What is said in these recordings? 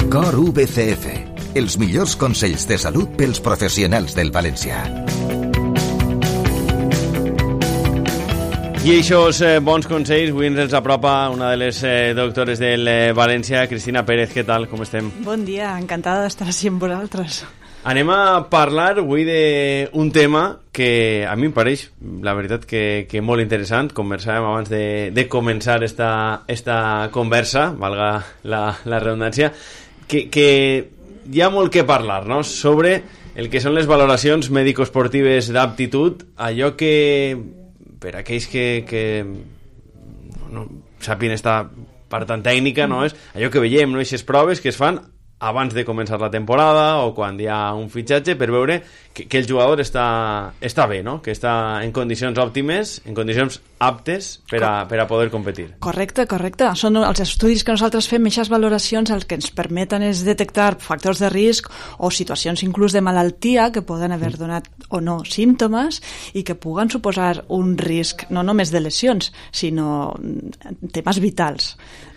Cor VCF, els millors consells de salut pels professionals del València. I aquests bons consells avui ens els apropa una de les doctores del València, Cristina Pérez. Què tal? Com estem? Bon dia, encantada d'estar així amb vosaltres. Anem a parlar avui d'un tema que a mi em pareix, la veritat, que molt interessant. Conversàvem abans de començar esta conversa, valga la redundància, que hi ha molt que parlar, no?, sobre el que són les valoracions mèdico-esportives d'aptitud, allò que, per aquells que no sàpien esta part tan tècnica, no, és allò que veiem, no?, aquestes proves que es fan abans de començar la temporada o quan hi ha un fitxatge, per veure que el jugador està bé, no?, que està en condicions òptimes, en condicions aptes per a poder competir. Correcte. Són els estudis que nosaltres fem, aquestes valoracions el que ens permeten és detectar factors de risc o situacions inclús de malaltia que poden haver donat o no símptomes i que puguen suposar un risc no només de lesions, sinó temes vitals.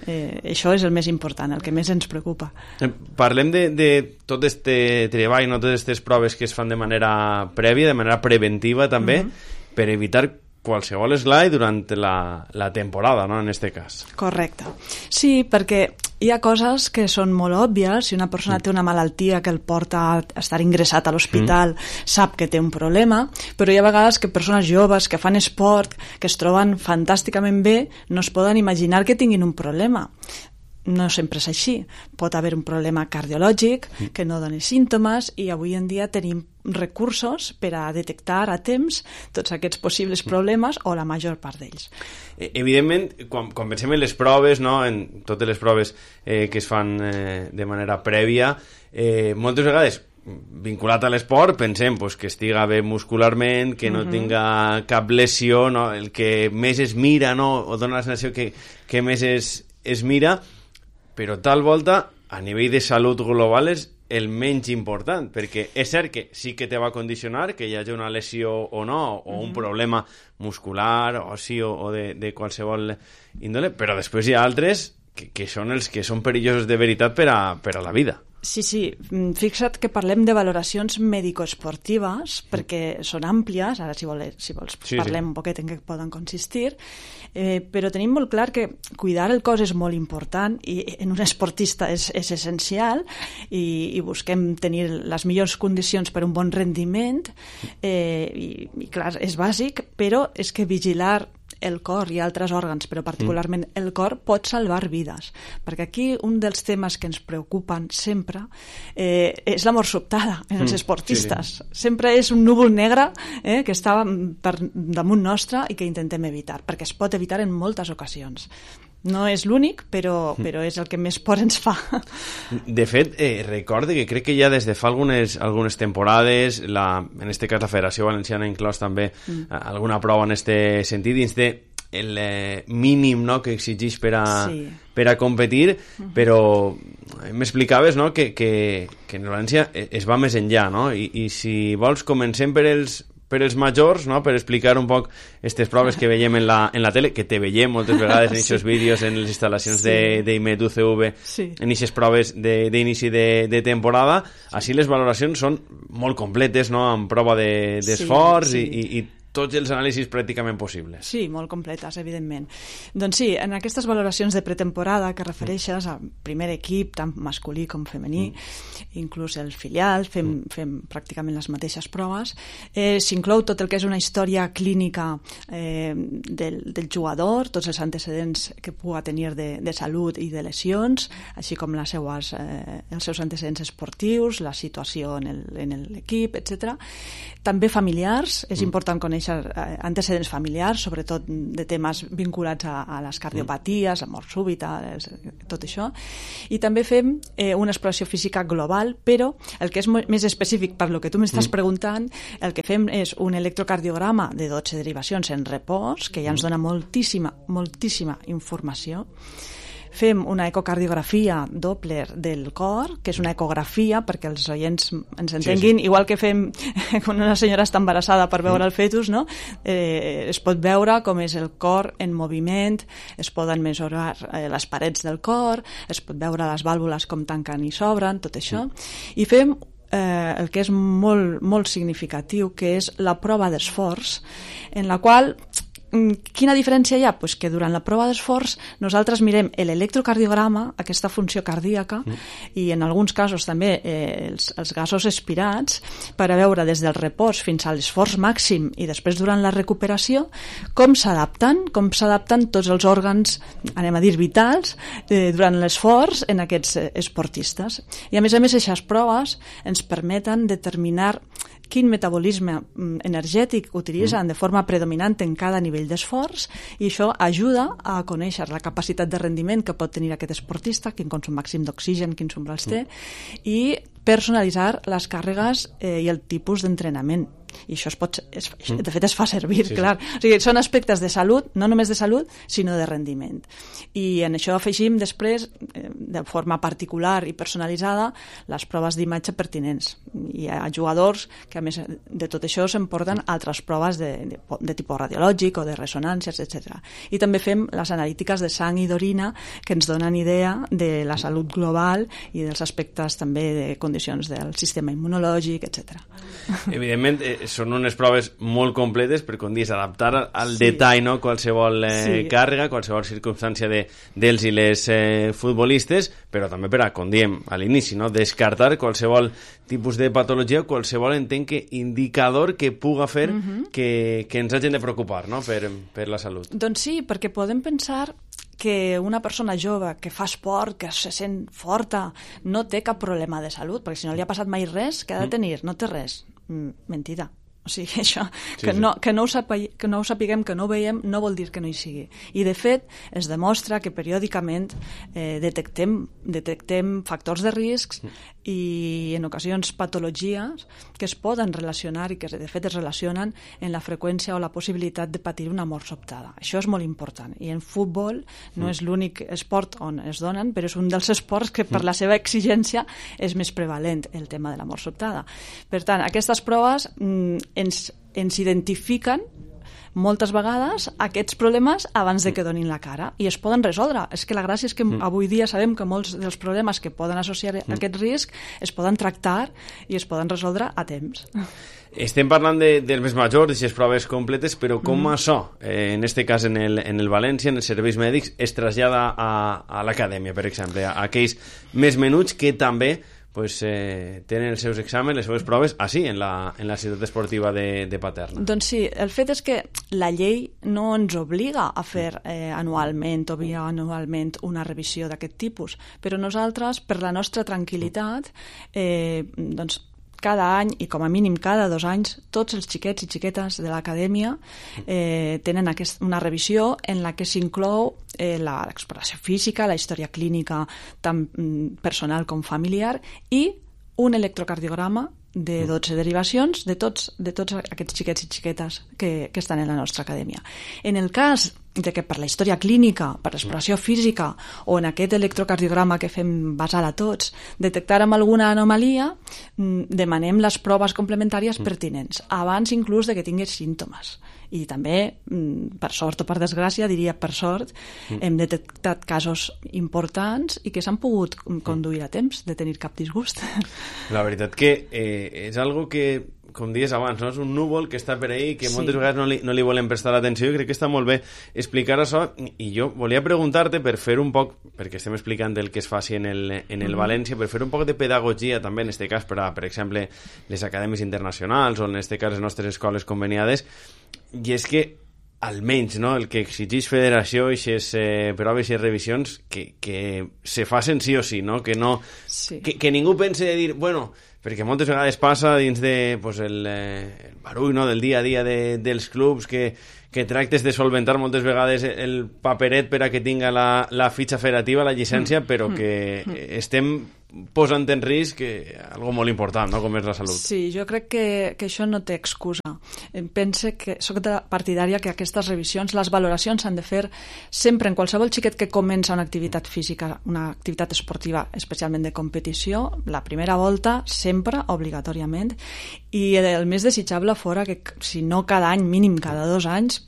Això és el més important, el que més ens preocupa. Parlem de tot este treball, no, totes aquestes proves que es fan de manera prèvia, de manera preventiva també, per evitar qualsevol esglai durant la temporada, no?, en este cas. Correcte. Sí, perquè hi ha coses que són molt òbvies. Si una persona té una malaltia que el porta a estar ingressat a l'hospital, sap que té un problema, però hi ha vegades que persones joves que fan esport, que es troben fantàsticament bé, no es poden imaginar que tinguin un problema. No sempre és així. Pot haver un problema cardiològic que no doni símptomes i avui en dia tenim recursos per a detectar a temps tots aquests possibles problemes o la major part d'ells. Evidentment, quan pensem en les proves, no, en totes les proves que es fan de manera prèvia, moltes vegades vinculat a l'esport pensem pues, que estiga bé muscularment, que no tinga cap lesió, no? El que més es mira, no? O dona la sensació que més es mira, però tal volta a nivell de salut global és el menys important, perquè és cert que sí que te va condicionar que hi hagi una lesió o no, o un problema muscular o sí, o de qualsevol índole, però després hi ha altres que són els que són perillosos de veritat per a la vida. Sí, fixa't que parlem de valoracions mèdico-esportives perquè són àmplies, ara si vols parlem un poquet en què poden consistir, però tenim molt clar que cuidar el cos és molt important i en un esportista és essencial i busquem tenir les millors condicions per un bon rendiment i clar, és bàsic, però és que vigilar el cor i altres òrgans, però particularment el cor, pot salvar vides. Perquè aquí un dels temes que ens preocupen sempre és la mort sobtada en els esportistes. Sempre és un núvol negre que està per damunt nostre i que intentem evitar, perquè es pot evitar en moltes ocasions. No és l'únic, però és el que més por ens fa. De fet, recorde que crec que ja des de fa algunes temporades, en este cas la Federació Valenciana ha inclòs també alguna prova en este sentit, dins de el mínim, no?, que exigeix per a competir, però m'explicaves, no?, que en València es va més enllà, no? I si vols comencem per els majors, no?, per explicar un poc aquestes proves que veiem en la tele, que te veiem moltes vegades en aquests vídeos, en les instal·lacions d'IMED UCV, en aquestes proves d'inici de temporada. Així les valoracions són molt completes, no?, amb prova d'esforç i tots els anàlisis pràcticament possibles. Sí, molt completes, evidentment. Doncs sí, en aquestes valoracions de pretemporada que refereixes al primer equip, tant masculí com femení, inclús el filial, fem pràcticament les mateixes proves, s'inclou tot el que és una història clínica del jugador, tots els antecedents que pugui tenir de salut i de lesions, així com els seus antecedents esportius, la situació en l'equip, etc. També familiars, és important conèixer antecedents familiars, sobretot de temes vinculats a les cardiopaties, la mort súbita, tot això. I també fem una exploració física global, però el que és més específic per lo que tu m'estàs preguntant, el que fem és un electrocardiograma de 12 derivacions en repòs, que ja ens dona moltíssima informació. fem una ecocardiografia Doppler del cor, que és una ecografia, perquè els oients ens entenguin, igual que fem quan una senyora està embarassada per veure el fetus, no? Es pot veure com és el cor en moviment, es poden mesurar les parets del cor, es pot veure les vàlvules com tanquen i s'obren, tot això. I fem el que és molt, molt significatiu, que és la prova d'esforç, en la qual quina diferència hi ha? Pues que durant la prova d'esforç nosaltres mirem l'electrocardiograma, aquesta funció cardíaca, i en alguns casos també els gasos expirats, per a veure des del repòs fins a l'esforç màxim i després durant la recuperació com s'adapten tots els òrgans, anem a dir, vitals, durant l'esforç en aquests esportistes. I a més, aquestes proves ens permeten determinar quin metabolisme energètic utilitzen de forma predominant en cada nivell d'esforç, i això ajuda a conèixer la capacitat de rendiment que pot tenir aquest esportista, quin consum màxim d'oxigen, quins umbrals té, i personalitzar les càrregues i el tipus d'entrenament. I això de fet es fa servir, clar. O sigui, són aspectes de salut, no només de salut, sinó de rendiment. I en això afegim després, de forma particular i personalitzada, les proves d'imatge pertinents. Hi ha jugadors que, a més de tot això, s'emporten altres proves de tipus radiològic o de ressonàncies, etc. I també fem les analítiques de sang i d'orina, que ens donen idea de la salut global i dels aspectes també de condicions del sistema immunològic, etc. Evidentment, són unes proves molt completes per, com dius, adaptar al detall, no? Qualsevol càrrega, qualsevol circumstància dels i les futbolistes, però també per a, com diem a l'inici, no? Descartar qualsevol tipus de patologia, qualsevol, entenc, indicador que puga fer que ens hagin de preocupar, no? per la salut. Doncs sí, perquè podem pensar que una persona jove que fa esport, que se sent forta, no té cap problema de salut, perquè si no li ha passat mai res, què ha de tenir? No té res. Mentida. O sigui, això, que no ho sapiguem, que no ho veiem, no vol dir que no hi sigui. I, de fet, es demostra que periòdicament detectem factors de riscs i, en ocasions, patologies que es poden relacionar i que, de fet, es relacionen en la freqüència o la possibilitat de patir una mort sobtada. Això és molt important. I en futbol no és l'únic esport on es donen, però és un dels esports que, per la seva exigència, és més prevalent el tema de la mort sobtada. Per tant, aquestes proves ens identifiquen moltes vegades aquests problemes abans de que donin la cara, i es poden resoldre. És que la gràcia és que avui dia sabem que molts dels problemes que poden associar a aquest risc es poden tractar i es poden resoldre a temps. Estem parlant dels més majors, d'aquestes proves completes, però com això, en aquest cas en el València, en els serveis mèdics, es trasllada a l'acadèmia, per exemple, a aquells més menuts que també tenen els seus exàmens, les seves proves, així, en la ciutat esportiva de Paterna. Doncs sí, el fet és que la llei no ens obliga a fer anualment o bianualment una revisió d'aquest tipus, però nosaltres, per la nostra tranquil·litat, doncs cada any, i com a mínim cada 2 anys, tots els xiquets i xiquetes de l'acadèmia tenen una revisió en la que s'inclou l'exploració física, la història clínica tant personal com familiar i un electrocardiograma de 12 derivacions de tots aquests xiquets i xiquetes que estan en la nostra acadèmia. En el cas de que per la història clínica, per l'exploració física o en aquest electrocardiograma que fem basal a tots, detectàrem alguna anomalia, demanem les proves complementàries pertinents, abans inclús de que tingués símptomes. I també, per sort o per desgràcia, diria per sort, hem detectat casos importants i que s'han pogut conduir a temps de tenir cap disgust. La veritat que és algo que, com dies abans, no? És un núvol que està per ahí, que moltes vegades no li volem prestar atenció, i crec que està molt bé explicar això, i jo volia preguntar-te per fer un poc, perquè estem explicant el que es faci en el València, per fer un poc de pedagogia també, en aquest cas, per exemple, les acadèmies internacionals o en aquest cas les nostres escoles conveniades, i és que almenys, no, el que exigeix Federació i aquestes proves i revisions que se facin sí o sí, no? Que que ningú pense de dir, bueno, perquè moltes vegades passa dins de el barull, no, del dia a dia dels clubs que que tractes de solventar moltes vegades el paperet per a que tinga la fitxa federativa, la llicència, però que estem posant en risc algo molt important, no? Com és la salut. Sí, jo crec que això no té excusa. Pense que soc partidària que aquestes revisions, les valoracions s'han de fer sempre en qualsevol xiquet que comença una activitat física, una activitat esportiva, especialment de competició, la primera volta, sempre, obligatòriament, i el més desitjable fora que, si no cada any, mínim cada 2 anys,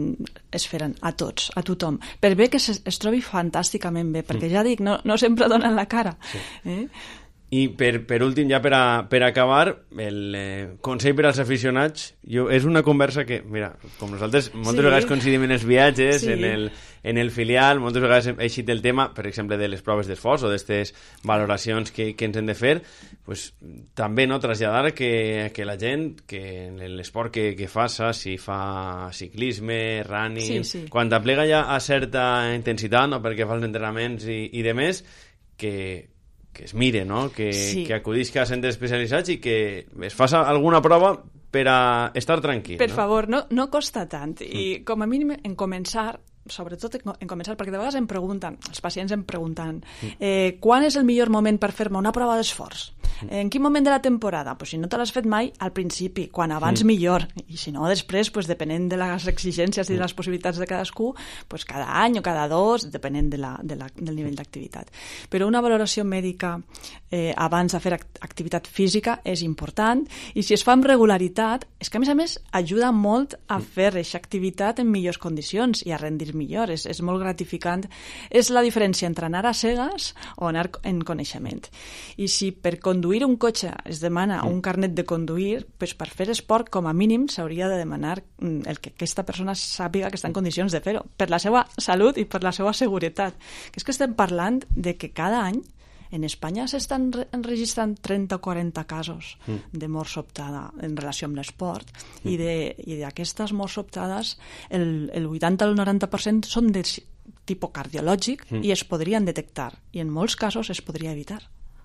es feren a tots, a tothom. Per bé que es trobi fantàsticament bé, perquè ja dic, no sempre donen la cara. Sí. I per últim, ja per acabar, el consell per als aficionats és una conversa que, mira, com nosaltres moltes vegades coincidim en els viatges, en el filial, moltes vegades hem eixit el tema, per exemple, de les proves d'esforç o d'aquestes valoracions que ens hem de fer, pues, també no traslladar que la gent, que en l'esport que faça, si fa ciclisme, running, quan t'aplega ja a certa intensitat, no, perquè fa els entrenaments i de més, que es mire, no? Que acudisca a centres especialitzats i que es faça alguna prova per a estar tranquil. Per favor, no costa tant. I com a mínim en començar, sobretot en començar, perquè de vegades els pacients em pregunten quan és el millor moment per fer-me una prova d'esforç? En quin moment de la temporada? Pues si no te l'has fet mai, al principi, quan abans millor, i si no després, pues depenent de les exigències i de les possibilitats de cadascú, pues cada any o cada 2, depenent del nivell d'activitat. Però una valoració mèdica abans de fer activitat física és important, i si es fa amb regularitat, és que a més ajuda molt a fer aquesta activitat en millors condicions i a rendir millor, és molt gratificant. És la diferència entre anar a cegues o anar en coneixement. I si per conduir un cotxe es demana un carnet de conduir, pues per fer esport, com a mínim, s'hauria de demanar el que aquesta persona sàpiga que està en condicions de fer-ho, per la seva salut i per la seva seguretat. Que és que estem parlant de que cada any en Espanya s'estan enregistrant 30 o 40 casos de mort sobtada en relació amb l'esport, i d'aquestes morts sobtades el 80 o el 90% són de tipus cardiològic i es podrien detectar, i en molts casos es podria evitar.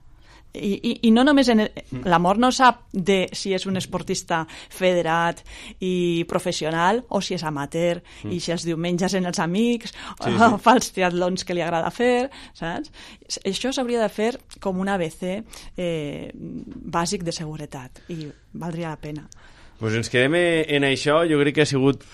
I no només la mort no sap de si és un esportista federat i professional o si és amateur i si els diumenges en els amics o fa els triatlons que li agrada fer, saps? Això s'hauria de fer com un ABC bàsic de seguretat i valdria la pena. Pues ens quedem en això. Jo crec que ha sigut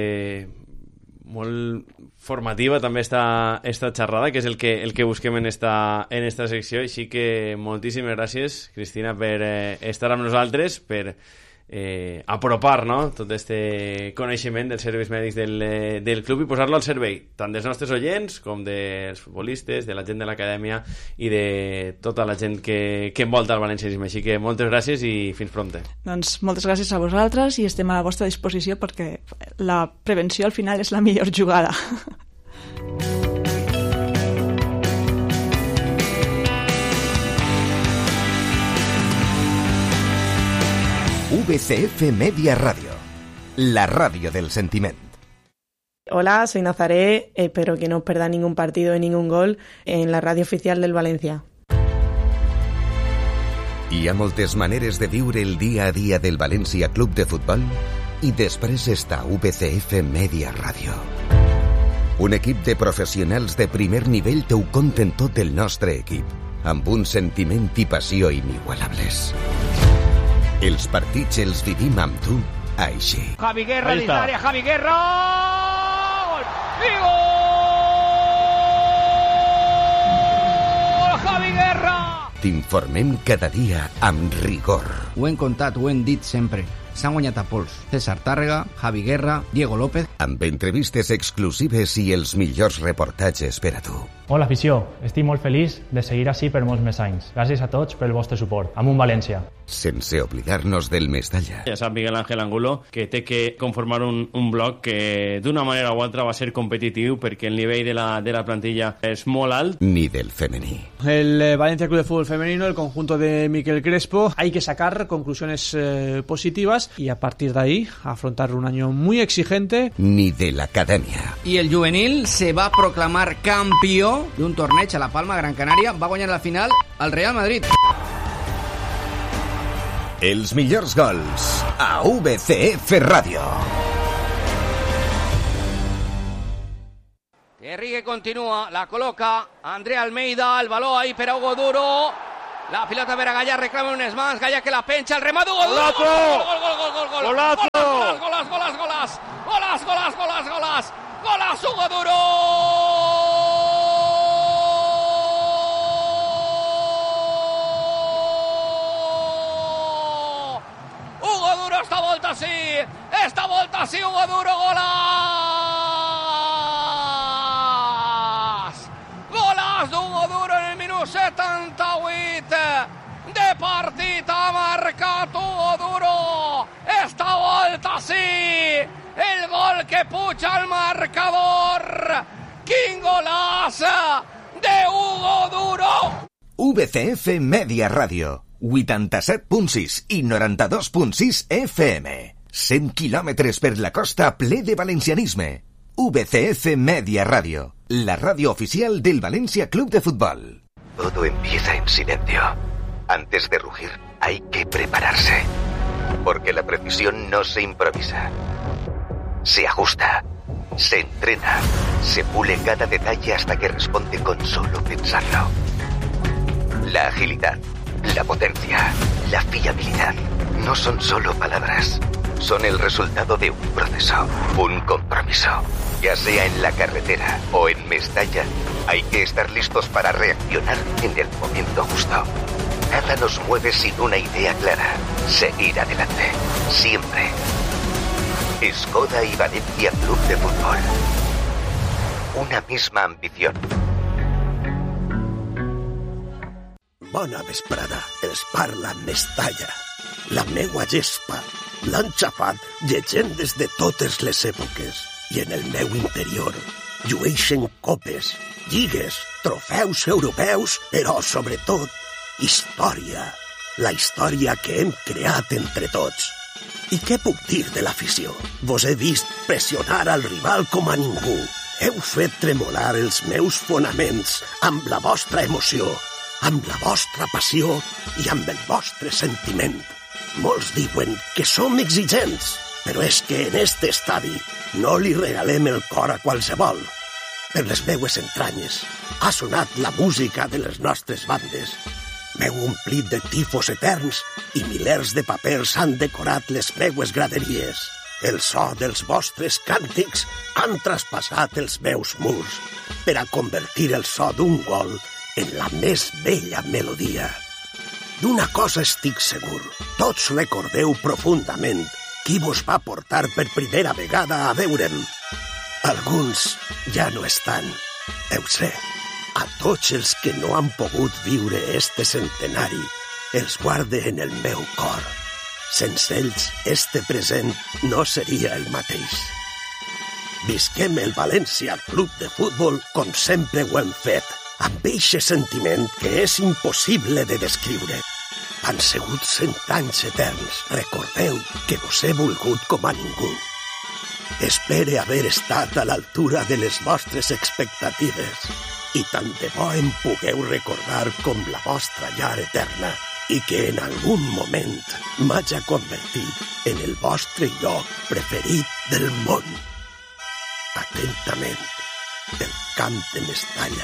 molt formativa també esta xerrada, que és el que busquem en esta secció, així que moltíssimes gràcies, Cristina, per estar amb nosaltres, per apropar, no?, tot este coneixement dels serveis mèdics del club i posar-lo al servei tant dels nostres oients com dels futbolistes, de la gent de l'acadèmia i de tota la gent que envolta el valencianisme. Així que moltes gràcies i fins prompte. Doncs moltes gràcies a vosaltres i estem a la vostra disposició, perquè la prevenció al final és la millor jugada. VCF Media Radio, la radio del sentiment. Hola, soy Nazaré, espero que no os perdáis ningún partido y ningún gol en la radio oficial del Valencia. Hi ha moltes maneres de viure el dia a dia del València Club de Futbol i després està VCF Media Radio. Un equip de professionals de primer nivell t'ho conten tot el nostre equip, amb un sentiment i passió inigualables. Els partits els vivim amb tu, així. Javi Guerra, dins l'àrea, Javi Guerra! Gol! I gol! Javi Guerra! T'informem cada dia amb rigor. Ho hem contat, ho hem dit sempre. S'han guanyat a pols. César Tàrrega, Javi Guerra, Diego López... Amb entrevistes exclusives i els millors reportatges per a tu. Hola, afició. Estic molt feliç de seguir així per molts més anys. Gràcies a tots pel vostre suport. Amunt València. Sense oblidar-nos del Mestalla. Ja sap Miguel Ángel Angulo que té que conformar un bloc que d'una manera o altra va ser competitiu perquè el nivell de la plantilla és molt alt. Ni del femení. El Valencia Club de Fútbol Femenino, el conjunto de Miquel Crespo, hay que sacar conclusiones positivas y a partir de ahí afrontar un año muy exigente. Ni de la academia. Y el juvenil se va a proclamar campeón de un torneig a La Palma, Gran Canària. Va guanyar la final al Real Madrid. Els millors gols a VCF Ràdio. Guerrigue continúa, la coloca Andrea Almeida, el balón ahí per a Hugo Duro, la pilota per a Gallà, reclama un más, Gallà que la pencha, el remate Hugo Duro, golazo, golazo, Hugo Duro. Hugo Duro esta volta sí, Hugo Duro, golaç d'Hugo Duro en el minut 78 de partit, ha marcat Hugo Duro esta volta sí, el gol que puja al marcador. Quin golaç de Hugo Duro. VCF Media Ràdio, 87.6 i 92.6 FM. 100 quilòmetres per la costa ple de valencianisme. VCF Media Radio, la radio oficial del Valencia Club de Fútbol. Todo empieza en silencio. Antes de rugir, hay que prepararse. Porque la precisión no se improvisa. Se ajusta, se entrena, se pule cada detalle hasta que responde con solo pensarlo. La agilidad, la potencia, la fiabilidad no son solo palabras. Son el resultado de un proceso, un compromiso. Ya sea en la carretera o en Mestalla, hay que estar listos para reaccionar en el momento justo. Nada nos mueve sin una idea clara. Seguir adelante, siempre. Skoda y Valencia Club de Fútbol. Una misma ambición. Bona vesprada, els parla Mestalla. La meua gespa l'han xafat llegendes de totes les èpoques i en el meu interior llueixen copes, lligues, trofeus europeus, però sobretot història. La història que hem creat entre tots. I què puc dir de l'afició? Vos he vist pressionar al rival com a ningú. Heu fet tremolar els meus fonaments amb la vostra emoció, amb la vostra passió i amb el vostre sentiment. Molts diuen que som exigents, però és que en este estadi no li regalem el cor a qualsevol. Per les meues entranyes ha sonat la música de les nostres bandes. M'heu omplit de tifos eterns i milers de papers han decorat les meues graderies. El so dels vostres càntics han traspassat els meus murs per a convertir el so d'un gol en la més bella melodia. D'una cosa estic segur, tots recordeu profundament qui vos va portar per primera vegada a veure'm. Alguns ja no estan, ho sé. A tots els que no han pogut viure este centenari, els guarde en el meu cor. Sense ells, este present no seria el mateix. Visquem el València Club de Futbol com sempre ho hem fet, amb eixe sentiment que és impossible de descriure. Han sigut 100 anys eterns. Recordeu que vos he volgut com a ningú. Espere haver estat a l'altura de les vostres expectatives i tant de bo em pugueu recordar com la vostra llar eterna i que en algun moment m'haja convertit en el vostre lloc preferit del món. Atentament, el camp de Mestalla.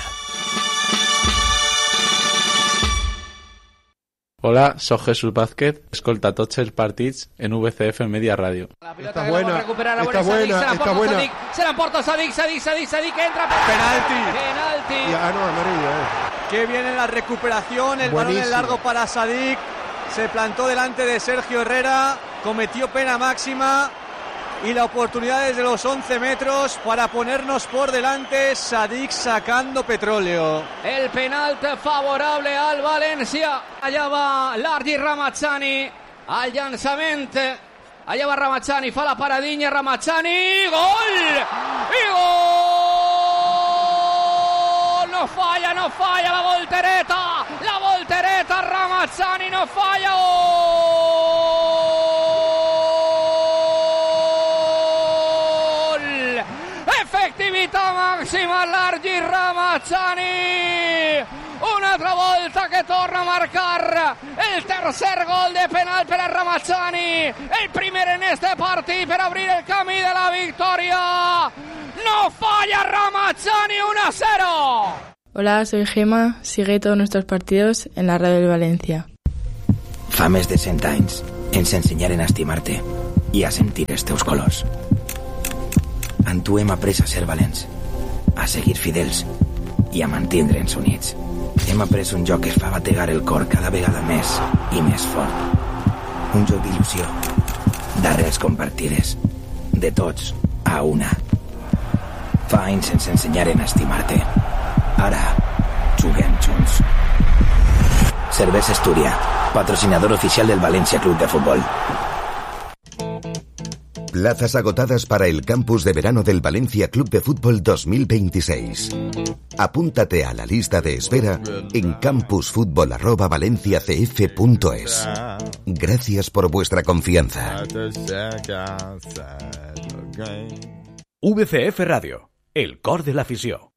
Hola, soy Jesús Vázquez, escolta tots els partits en VCF Media Radio. Está buena, está buena. Se la porta Sadik, que entra. Penalti. Ya no, amarillo. Qué viene la recuperación, el balón en largo para Sadik. Se plantó delante de Sergio Herrera, cometió pena máxima y la oportunidad desde los 11 metros para ponernos por delante. Sadik sacando petróleo. El penalti favorable al València. Allà va l'Argi Ramazzani al llançament. Allà va Ramazzani, fa la paradinha Ramazzani, gol! I gol! No falla la voltereta Ramazzani no falla. Efectività màxima l'Argi Ramazzani, una altra volta che torna a marcar el tercer gol de penal per a Ramazzani, el primer en este partit per abrir el camí de la victòria. No falla Ramazzani. Azzani 1-0. Hola, soy Gema. Sigue todos nuestros partidos en la radio del Valencia. Fa més de 100 anys ens ensenyaren a estimar-te i a sentir els teus colors. En tu hem après a ser valents, a seguir fidels i a mantindre'ns units. Hem après un joc que fa bategar el cor cada vegada més i més fort. Un joc d'il·lusió, d'arrels compartides, de tots a una. Fa anys ens ensenyaren a estimar-te. Ara juguem junts. Cervesa Astúria, patrocinador oficial del Valencia Club de Fútbol. Plazas agotadas para el campus de verano del Valencia Club de Fútbol 2026. Apúntate a la lista de espera en campusfutbol@valenciacf.es. Gracias por vuestra confianza. VCF Radio, el cor de l'afició.